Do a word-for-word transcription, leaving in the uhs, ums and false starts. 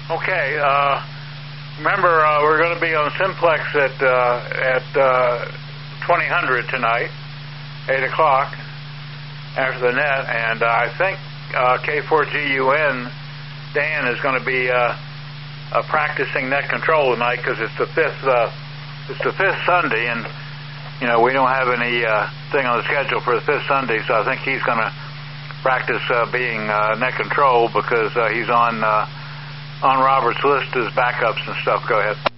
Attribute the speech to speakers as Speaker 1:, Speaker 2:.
Speaker 1: Okay. Uh, remember, uh, we're going to be on Simplex at uh, at uh, twenty hundred tonight, eight o'clock after the net, and uh, I think uh, K four G U N Dan is going to be uh, uh, practicing net control tonight because it's the fifth uh, it's the fifth Sunday, and you know we don't have any uh, thing on the schedule for the fifth Sunday, so I think he's going to practice uh, being uh, net control because uh, he's on uh, on Robert's list as backups and stuff. Go ahead.